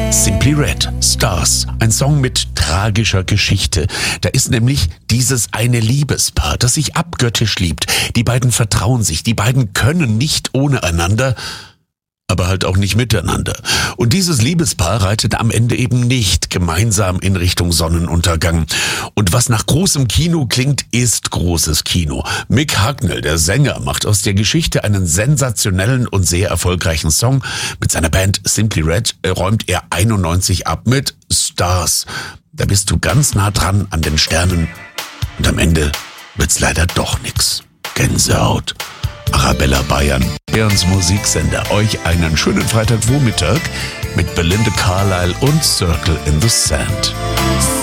Simply Red, Stars, ein Song mit tragischer Geschichte. Da ist nämlich dieses eine Liebespaar, das sich abgöttisch liebt. Die beiden vertrauen sich, die beiden können nicht ohne einander, aber halt auch nicht miteinander. Und dieses Liebespaar reitet am Ende eben nicht gemeinsam in Richtung Sonnenuntergang. Und was nach großem Kino klingt, ist großes Kino. Mick Hucknall, der Sänger, macht aus der Geschichte einen sensationellen und sehr erfolgreichen Song. Mit seiner Band Simply Red räumt er 91 ab mit Stars. Da bist du ganz nah dran an den Sternen. Und am Ende wird's leider doch nix. Gänsehaut. Arabella Bayern, Bayerns Musiksender. Euch einen schönen Freitagvormittag mit Belinda Carlisle und Circle in the Sand.